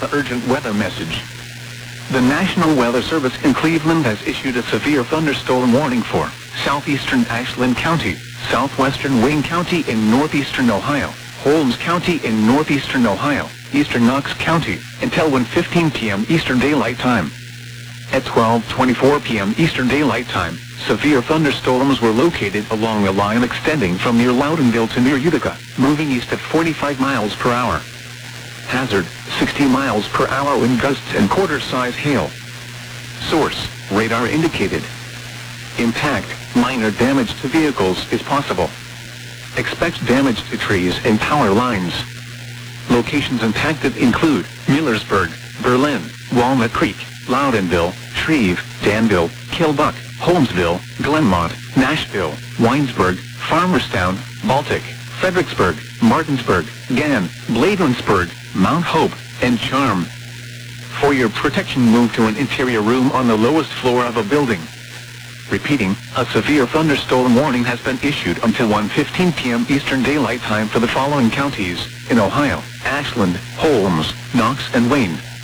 the urgent weather message. The National Weather Service in Cleveland has issued a severe thunderstorm warning for southeastern Ashland County, southwestern Wayne County in northeastern Ohio, Holmes County in northeastern Ohio, eastern Knox County, until 1:15 p.m. Eastern Daylight Time. At 12:24 p.m. Eastern Daylight Time, severe thunderstorms were located along the line extending from near Loudonville to near Utica, moving east at 45 miles per hour. Hazard, 60 miles per hour wind gusts and quarter-size hail. Source, radar indicated. Impact, minor damage to vehicles is possible. Expect damage to trees and power lines. Locations impacted include Millersburg, Berlin, Walnut Creek, Loudonville, Shreve, Danville, Kilbuck, Holmesville, Glenmont, Nashville, Winesburg, Farmerstown, Baltic, Fredericksburg, Martinsburg, Gann, Bladensburg, Mount Hope, and Charm. For your protection, move to an interior room on the lowest floor of a building. Repeating, a severe thunderstorm warning has been issued until 1:15 p.m. Eastern Daylight Time for the following counties in Ohio: Ashland, Holmes, Knox, and Wayne.